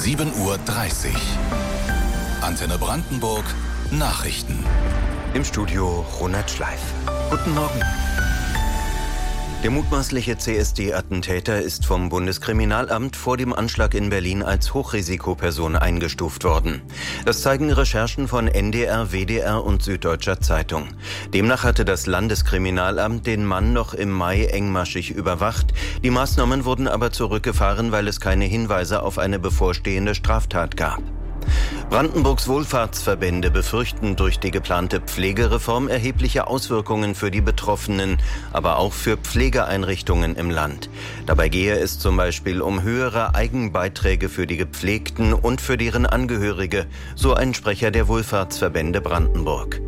7:30 Uhr. Antenne Brandenburg Nachrichten. Im Studio Ronald Schleif. Guten Morgen. Der mutmaßliche CSD-Attentäter ist vom Bundeskriminalamt vor dem Anschlag in Berlin als Hochrisikoperson eingestuft worden. Das zeigen Recherchen von NDR, WDR und Süddeutscher Zeitung. Demnach hatte das Landeskriminalamt den Mann noch im Mai engmaschig überwacht. Die Maßnahmen wurden aber zurückgefahren, weil es keine Hinweise auf eine bevorstehende Straftat gab. Brandenburgs Wohlfahrtsverbände befürchten durch die geplante Pflegereform erhebliche Auswirkungen für die Betroffenen, aber auch für Pflegeeinrichtungen im Land. Dabei gehe es zum Beispiel um höhere Eigenbeiträge für die Gepflegten und für deren Angehörige, so ein Sprecher der Wohlfahrtsverbände Brandenburg.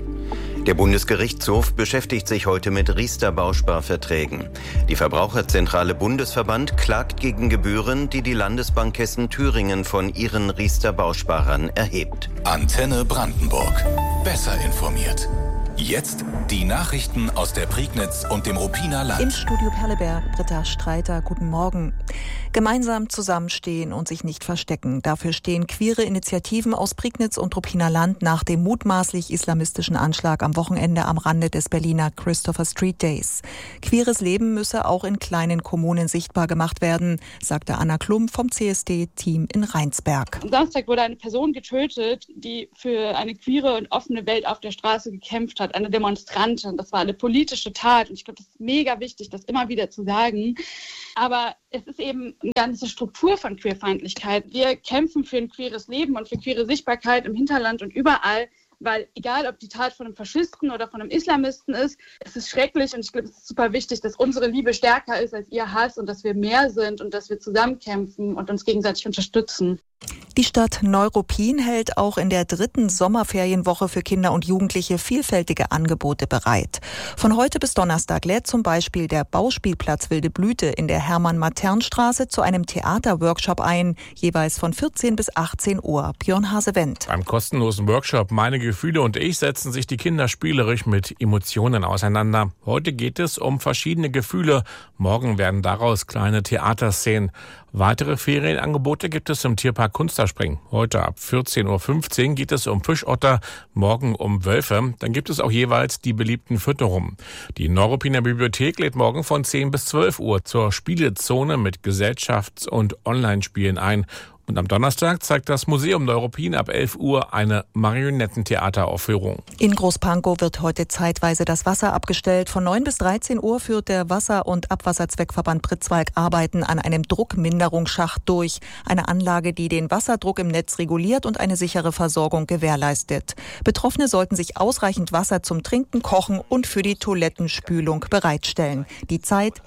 Der Bundesgerichtshof beschäftigt sich heute mit Riester-Bausparverträgen. Die Verbraucherzentrale Bundesverband klagt gegen Gebühren, die die Landesbank Hessen-Thüringen von ihren Riester-Bausparern erhebt. Antenne Brandenburg. Besser informiert. Jetzt die Nachrichten aus der Prignitz und dem Ruppiner Land. Im Studio Perleberg, Britta Streiter, guten Morgen. Gemeinsam zusammenstehen und sich nicht verstecken. Dafür stehen queere Initiativen aus Prignitz und Ruppiner Land nach dem mutmaßlich islamistischen Anschlag am Wochenende am Rande des Berliner Christopher Street Days. Queeres Leben müsse auch in kleinen Kommunen sichtbar gemacht werden, sagte Anna Klum vom CSD-Team in Rheinsberg. Am Samstag wurde eine Person getötet, die für eine queere und offene Welt auf der Straße gekämpft hat. Eine Demonstrantin. Das war eine politische Tat und ich glaube, das ist mega wichtig, das immer wieder zu sagen. Aber es ist eben eine ganze Struktur von Queerfeindlichkeit. Wir kämpfen für ein queeres Leben und für queere Sichtbarkeit im Hinterland und überall, weil egal, ob die Tat von einem Faschisten oder von einem Islamisten ist, es ist schrecklich und ich glaube, es ist super wichtig, dass unsere Liebe stärker ist als ihr Hass und dass wir mehr sind und dass wir zusammenkämpfen und uns gegenseitig unterstützen. Die Stadt Neuruppin hält auch in der 3. Sommerferienwoche für Kinder und Jugendliche vielfältige Angebote bereit. Von heute bis Donnerstag lädt zum Beispiel der Bauspielplatz Wilde Blüte in der Hermann-Matern-Straße zu einem Theaterworkshop ein, jeweils von 14 bis 18 Uhr. Björn Hasewendt. Beim kostenlosen Workshop Meine Gefühle und ich setzen sich die Kinder spielerisch mit Emotionen auseinander. Heute geht es um verschiedene Gefühle. Morgen werden daraus kleine Theaterszenen. Weitere Ferienangebote gibt es im Tierpark Kunsterspring. Heute ab 14:15 Uhr geht es um Fischotter, morgen um Wölfe. Dann gibt es auch jeweils die beliebten Fütterungen. Die Neuruppiner Bibliothek lädt morgen von 10 bis 12 Uhr zur Spielezone mit Gesellschafts- und Online-Spielen ein. Und am Donnerstag zeigt das Museum Neuruppin ab 11 Uhr eine Marionettentheateraufführung. In Großpankow wird heute zeitweise das Wasser abgestellt. Von 9 bis 13 Uhr führt der Wasser- und Abwasserzweckverband Pritzwalk Arbeiten an einem Druckminderungsschacht durch. Eine Anlage, die den Wasserdruck im Netz reguliert und eine sichere Versorgung gewährleistet. Betroffene sollten sich ausreichend Wasser zum Trinken, Kochen und für die Toilettenspülung bereitstellen. Die Zeit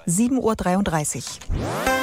7:33 Uhr.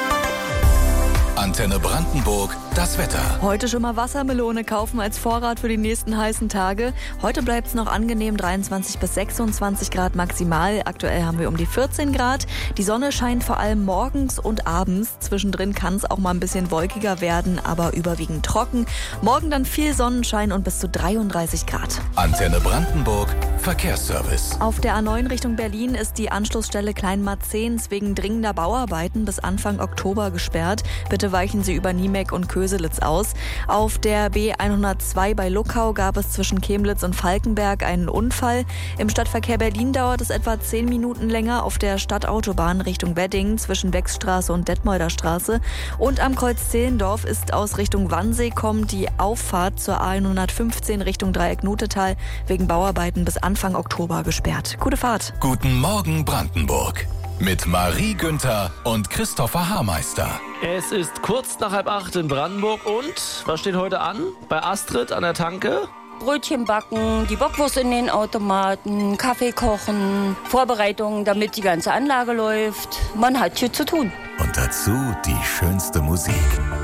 Antenne Brandenburg, das Wetter. Heute schon mal Wassermelone kaufen als Vorrat für die nächsten heißen Tage. Heute bleibt es noch angenehm, 23 bis 26 Grad maximal. Aktuell haben wir um die 14 Grad. Die Sonne scheint vor allem morgens und abends. Zwischendrin kann es auch mal ein bisschen wolkiger werden, aber überwiegend trocken. Morgen dann viel Sonnenschein und bis zu 33 Grad. Antenne Brandenburg, Verkehrsservice. Auf der A9 Richtung Berlin ist die Anschlussstelle Kleinmarzehns wegen dringender Bauarbeiten bis Anfang Oktober gesperrt. Bitte weichen Sie über Niemeck und Köselitz aus. Auf der B102 bei Luckau gab es zwischen Chemnitz und Falkenberg einen Unfall. Im Stadtverkehr Berlin dauert es etwa 10 Minuten länger auf der Stadtautobahn Richtung Wedding zwischen Wechsstraße und Detmolder Straße. Und am Kreuz Zehlendorf ist aus Richtung Wannsee kommt die Auffahrt zur A115 Richtung Dreieck Nutetal wegen Bauarbeiten bis Anfang Oktober gesperrt. Gute Fahrt. Guten Morgen Brandenburg. Mit Marie Günther und Christopher Haarmeister. Es ist kurz nach 7:30 in Brandenburg und was steht heute an? Bei Astrid an der Tanke? Brötchen backen, die Bockwurst in den Automaten, Kaffee kochen, Vorbereitungen, damit die ganze Anlage läuft. Man hat hier zu tun. Und dazu die schönste Musik.